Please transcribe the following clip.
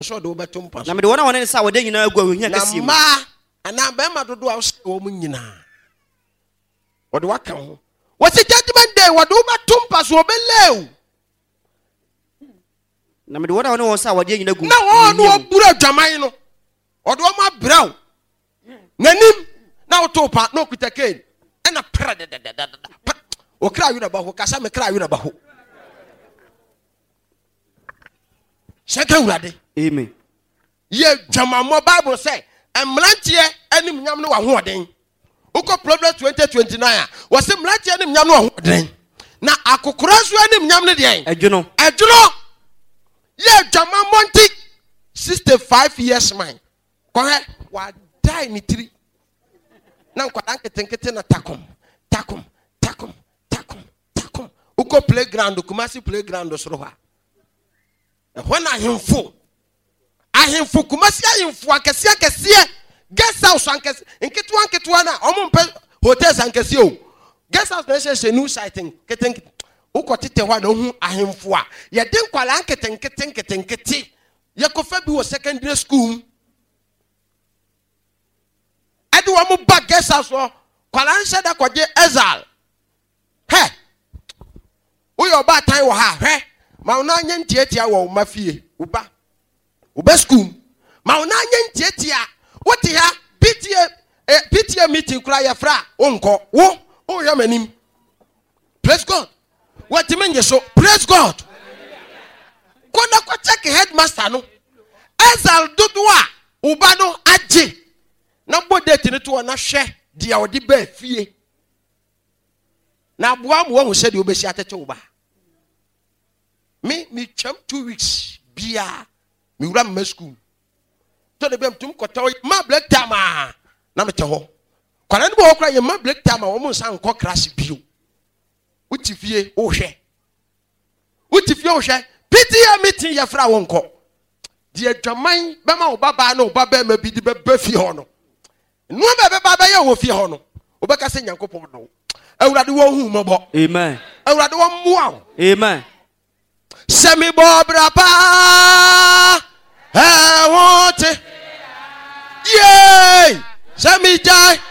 so do betum pass na me de wona wona sa wode nyina agu awunya kase ma ana be ma dodo a wo mu nyina wode waka ho wasi judgment day wode betum pass obelew na me de wona wona sa wode nyina agu na wo no obura dwaman no wode wo ma braw nanim na wo to pa no kutake na pra o kra yu na ba ho kasa me kra yu na ba ho shaka urade amen ye dwamamo bible say emrantie anim nyam no wa hoden uko Proverbs 20:29 a wose mrantie anim nyam no wa hoden na akokora so anim nyam no de adwuno ye dwamamo nti 65 years man ko he wa die ni tiri na nkwada nketenkete na takom uko playground Kumasi playground soro ha when ahemfo Kumasi ahemfo akese guest house ankese nketewa na omumpe hotels ankese o guest house na se new sighting keten uko tete hwa na hu ahemfo a ye de nkwala nketenkete ye kofa bi wo secondary school ade wo mo ba guest house o kwala nse da koje Ezal he uyo ba tan wo ha he ma una nya ntiatia wo mafie uba school ma una nya ntiatia wote ha PTA meeting kura ya fra onko wo ya manim praise God what menye so praise God kona ko check headmaster no Ezal dodua uba no age na bodete ne to na hwe dia odi ba fie na boa mo wo hye de obesi atete uba me cham 2 weeks bia me wura ma school to de bem tum kota ma black tama na me te ho kwara ne bo ho kra ye ma black tama wo mo nsan ko crash bio uti fie wo hwe PTA meeting ya fra wo nko de adwaman be ma wo baba na wo baba ma bi di be fie ho no no be baba ye wo fie ho no wo be ka se Nyankopon no awurade wo hu mobo amen awurade wo moa amen semi bobra pa wote yay semi jai